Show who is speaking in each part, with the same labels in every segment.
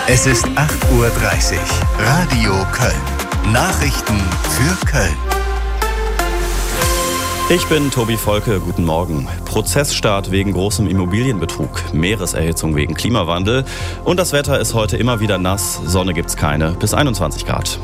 Speaker 1: Es ist 8:30 Uhr. Radio Köln. Nachrichten für Köln.
Speaker 2: Ich bin Tobi Volke, guten Morgen. Prozessstart wegen großem Immobilienbetrug, Meereserhitzung wegen Klimawandel und das Wetter ist heute immer wieder nass, Sonne gibt's keine, bis 21 Grad.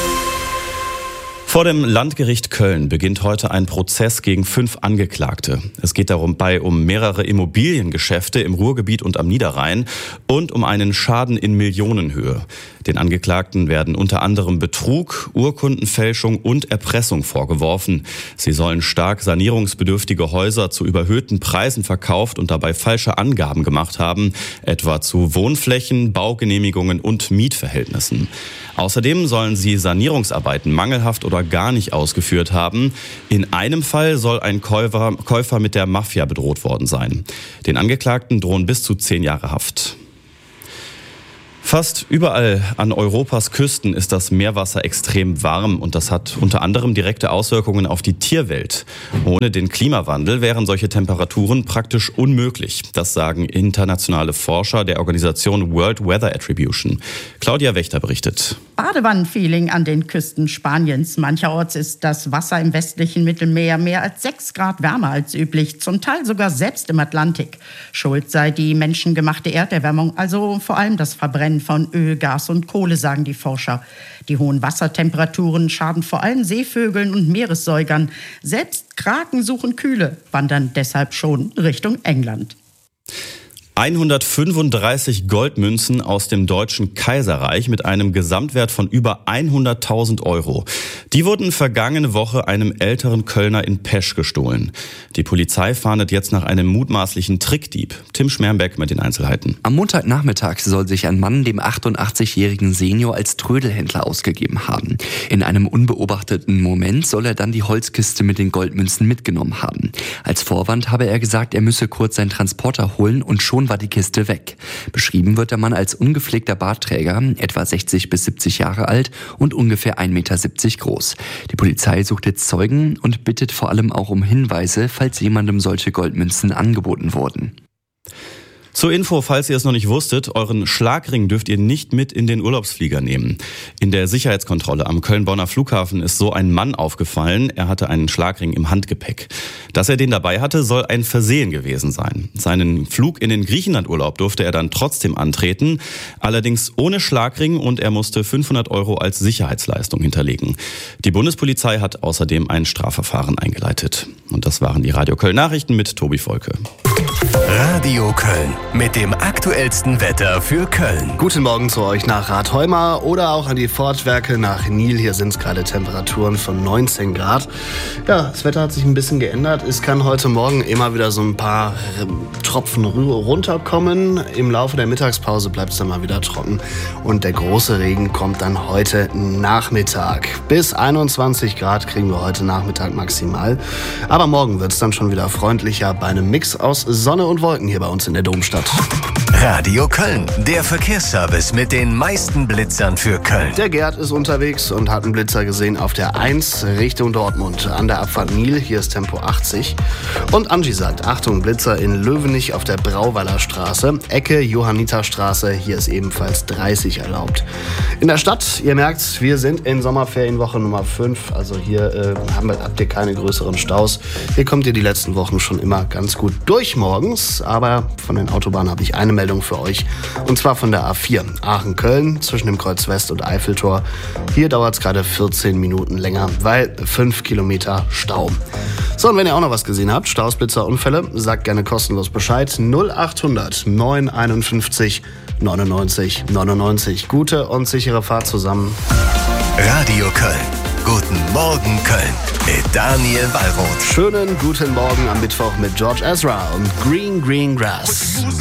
Speaker 2: Vor dem Landgericht Köln beginnt heute ein Prozess gegen 5 Angeklagte. Es geht um mehrere Immobiliengeschäfte im Ruhrgebiet und am Niederrhein und um einen Schaden in Millionenhöhe. Den Angeklagten werden unter anderem Betrug, Urkundenfälschung und Erpressung vorgeworfen. Sie sollen stark sanierungsbedürftige Häuser zu überhöhten Preisen verkauft und dabei falsche Angaben gemacht haben, etwa zu Wohnflächen, Baugenehmigungen und Mietverhältnissen. Außerdem sollen sie Sanierungsarbeiten mangelhaft oder gar nicht ausgeführt haben. In einem Fall soll ein Käufer mit der Mafia bedroht worden sein. Den Angeklagten drohen bis zu 10 Jahre Haft. Fast überall an Europas Küsten ist das Meerwasser extrem warm und das hat unter anderem direkte Auswirkungen auf die Tierwelt. Ohne den Klimawandel wären solche Temperaturen praktisch unmöglich. Das sagen internationale Forscher der Organisation World Weather Attribution. Claudia Wächter berichtet.
Speaker 3: Badewannenfeeling an den Küsten Spaniens. Mancherorts ist das Wasser im westlichen Mittelmeer mehr als 6 Grad wärmer als üblich, zum Teil sogar selbst im Atlantik. Schuld sei die menschengemachte Erderwärmung, also vor allem das Verbrennen von Öl, Gas und Kohle, sagen die Forscher. Die hohen Wassertemperaturen schaden vor allem Seevögeln und Meeressäugern. Selbst Kraken suchen Kühle, wandern deshalb schon Richtung England.
Speaker 2: 135 Goldmünzen aus dem Deutschen Kaiserreich mit einem Gesamtwert von über 100.000 Euro. Die wurden vergangene Woche einem älteren Kölner in Pesch gestohlen. Die Polizei fahndet jetzt nach einem mutmaßlichen Trickdieb. Tim Schmermbeck mit den Einzelheiten.
Speaker 4: Am Montagnachmittag soll sich ein Mann dem 88-jährigen Senior als Trödelhändler ausgegeben haben. In einem unbeobachteten Moment soll er dann die Holzkiste mit den Goldmünzen mitgenommen haben. Als Vorwand habe er gesagt, er müsse kurz seinen Transporter holen und schon war die Kiste weg. Beschrieben wird der Mann als ungepflegter Bartträger, etwa 60 bis 70 Jahre alt und ungefähr 1,70 Meter groß. Die Polizei sucht jetzt Zeugen und bittet vor allem auch um Hinweise, falls jemandem solche Goldmünzen angeboten wurden.
Speaker 2: Zur Info, falls ihr es noch nicht wusstet, euren Schlagring dürft ihr nicht mit in den Urlaubsflieger nehmen. In der Sicherheitskontrolle am Köln-Bonner Flughafen ist so ein Mann aufgefallen. Er hatte einen Schlagring im Handgepäck. Dass er den dabei hatte, soll ein Versehen gewesen sein. Seinen Flug in den Griechenland-Urlaub durfte er dann trotzdem antreten, allerdings ohne Schlagring und er musste 500 Euro als Sicherheitsleistung hinterlegen. Die Bundespolizei hat außerdem ein Strafverfahren eingeleitet. Und das waren die Radio Köln Nachrichten mit Tobi Volke.
Speaker 1: Radio Köln mit dem aktuellsten Wetter für Köln.
Speaker 5: Guten Morgen zu euch nach Rathheuma oder auch an die Fortwerke nach Nil. Hier sind es gerade Temperaturen von 19 Grad. Ja, das Wetter hat sich ein bisschen geändert. Es kann heute Morgen immer wieder so ein paar Tropfen runterkommen. Im Laufe der Mittagspause bleibt es dann mal wieder trocken. Und der große Regen kommt dann heute Nachmittag. Bis 21 Grad kriegen wir heute Nachmittag maximal. Aber morgen wird es dann schon wieder freundlicher bei einem Mix aus Sonne und Wolken hier bei uns in der Domstadt.
Speaker 1: Radio Köln, der Verkehrsservice mit den meisten Blitzern für Köln.
Speaker 5: Der Gerd ist unterwegs und hat einen Blitzer gesehen auf der 1 Richtung Dortmund. An der Abfahrt Nil, hier ist Tempo 80. Und Angie sagt, Achtung, Blitzer in Löwenich auf der Brauweiler Straße. Ecke Johanniterstraße, hier ist ebenfalls 30 erlaubt. In der Stadt, ihr merkt, wir sind in Sommerferienwoche Nummer 5. Also hier habt ihr keine größeren Staus. Hier kommt ihr die letzten Wochen schon immer ganz gut durch morgens. Aber von den Autobahnen habe ich eine Meldung für euch. Und zwar von der A4 Aachen-Köln zwischen dem Kreuz West und Eiffeltor. Hier dauert es gerade 14 Minuten länger, weil 5 Kilometer Stau. So, und wenn ihr auch noch was gesehen habt, Staus, Blitzer, Unfälle, sagt gerne kostenlos Bescheid. 0800 951 99 99. Gute und sichere Fahrt zusammen.
Speaker 1: Radio Köln. Guten Morgen Köln mit Daniel Wallroth.
Speaker 5: Schönen guten Morgen am Mittwoch mit George Ezra und Green Green Grass.